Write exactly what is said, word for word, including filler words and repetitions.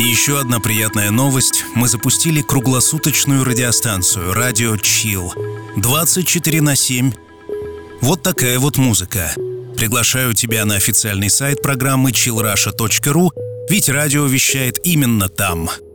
Еще одна приятная новость. Мы запустили круглосуточную радиостанцию «Радио Чилл». двадцать четыре на семь. Вот такая вот музыка. Приглашаю тебя на официальный сайт программы чилл раша точка ру, ведь радио вещает именно там.